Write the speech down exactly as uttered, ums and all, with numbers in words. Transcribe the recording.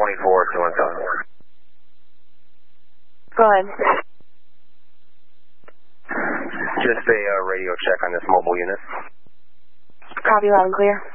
twenty-four, two one seven. Go ahead. Just a uh, radio check on this mobile unit. Copy loud and clear.